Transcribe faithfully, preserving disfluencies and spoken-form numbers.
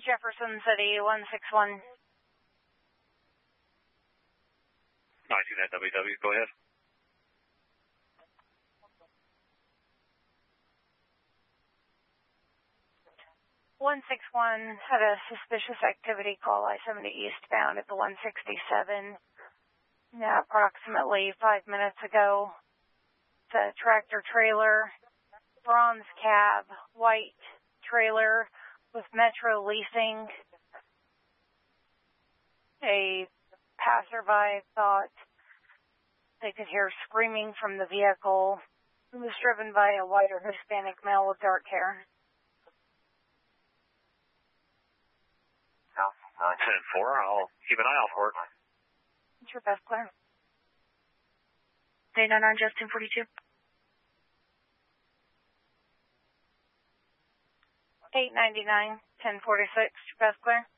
Jefferson City, one six one. nineteen at W W, go ahead. one six one had a suspicious activity call I seventy eastbound at the one sixty-seven. Now, approximately five minutes ago, it's a tractor trailer, bronze cab, white trailer with Metro Leasing. A passerby thought they could hear screaming from the vehicle. It was driven by a white or Hispanic male with dark hair. ten four, I'll keep an eye out for it. What's your best clear? eight nine nine, Justin forty-two. eight ninety-nine, ten forty-six, best clear.